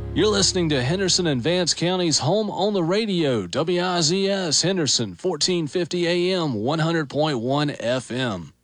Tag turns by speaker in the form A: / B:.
A: You're listening to Henderson and Vance County's home on the radio, WIZS Henderson, 1450 AM, 100.1 FM.